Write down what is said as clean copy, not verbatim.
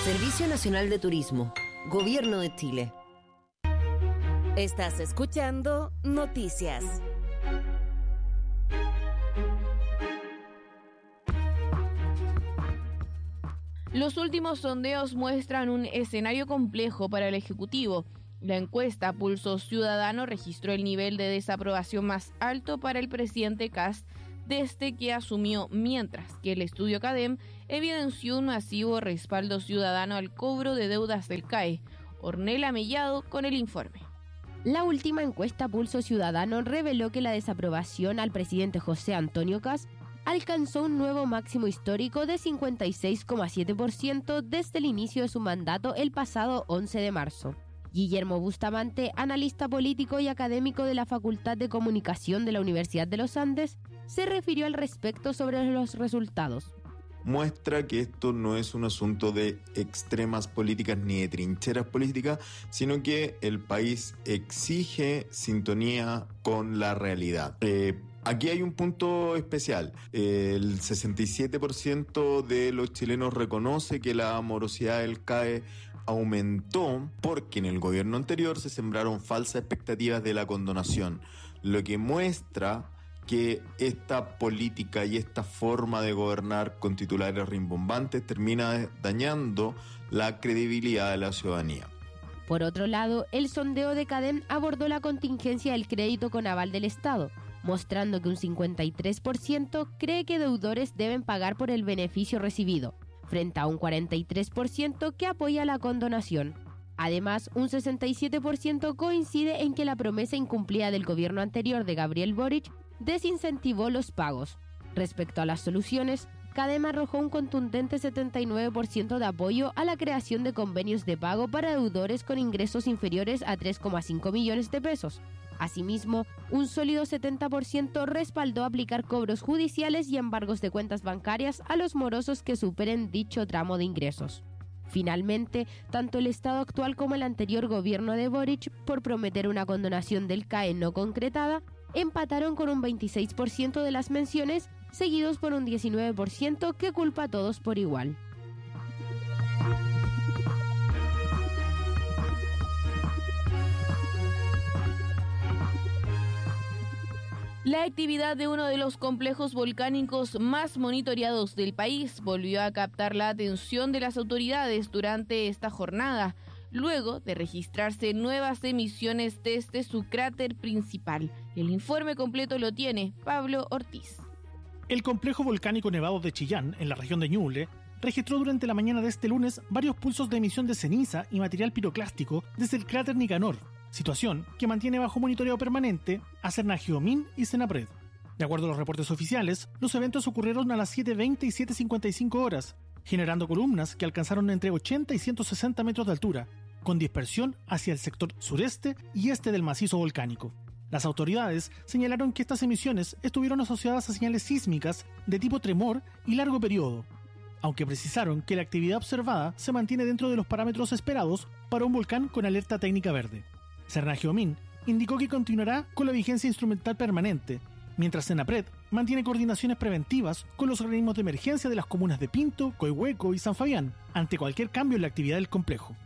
Servicio Nacional de Turismo, Gobierno de Chile. Estás escuchando Noticias. Los últimos sondeos muestran un escenario complejo para el Ejecutivo. La encuesta Pulso Ciudadano registró el nivel de desaprobación más alto para el presidente Kast desde que asumió, mientras que el estudio CADEM evidenció un masivo respaldo ciudadano al cobro de deudas del CAE. Ornella Mellado con el informe. La última encuesta Pulso Ciudadano reveló que la desaprobación al presidente José Antonio Kast alcanzó un nuevo máximo histórico de 56,7% desde el inicio de su mandato el pasado 11 de marzo. Guillermo Bustamante, analista político y académico de la Facultad de Comunicación de la Universidad de los Andes, se refirió al respecto sobre los resultados. Muestra que esto no es un asunto de extremas políticas ni de trincheras políticas, sino que el país exige sintonía con la realidad. Aquí hay un punto especial. El 67% de los chilenos reconoce que la morosidad del CAE aumentó porque en el gobierno anterior se sembraron falsas expectativas de la condonación, lo que muestra que esta política y esta forma de gobernar con titulares rimbombantes termina dañando la credibilidad de la ciudadanía. Por otro lado, el sondeo de CADEM abordó la contingencia del crédito con aval del Estado, mostrando que un 53% cree que deudores deben pagar por el beneficio recibido, frente a un 43% que apoya la condonación. Además, un 67% coincide en que la promesa incumplida del gobierno anterior de Gabriel Boric desincentivó los pagos. Respecto a las soluciones, CADEM arrojó un contundente 79% de apoyo a la creación de convenios de pago para deudores con ingresos inferiores a 3,5 millones de pesos. Asimismo, un sólido 70% respaldó aplicar cobros judiciales y embargos de cuentas bancarias a los morosos que superen dicho tramo de ingresos. Finalmente, tanto el Estado actual como el anterior gobierno de Boric, por prometer una condonación del CAE no concretada, empataron con un 26% de las menciones, seguidos por un 19% que culpa a todos por igual. La actividad de uno de los complejos volcánicos más monitoreados del país volvió a captar la atención de las autoridades durante esta jornada, luego de registrarse nuevas emisiones desde su cráter principal. El informe completo lo tiene Pablo Ortiz. El complejo volcánico Nevado de Chillán, en la región de Ñuble, registró durante la mañana de este lunes varios pulsos de emisión de ceniza y material piroclástico desde el cráter Nicanor, situación que mantiene bajo monitoreo permanente a Cernagiomín y Senapred. De acuerdo a los reportes oficiales, los eventos ocurrieron a las 7:20 y 7:55 horas, generando columnas que alcanzaron entre 80 y 160 metros de altura, con dispersión hacia el sector sureste y este del macizo volcánico. Las autoridades señalaron que estas emisiones estuvieron asociadas a señales sísmicas de tipo tremor y largo periodo, aunque precisaron que la actividad observada se mantiene dentro de los parámetros esperados para un volcán con alerta técnica verde. Cernagiomín indicó que continuará con la vigencia instrumental permanente, mientras Senapred mantiene coordinaciones preventivas con los organismos de emergencia de las comunas de Pinto, Coihueco y San Fabián ante cualquier cambio en la actividad del complejo.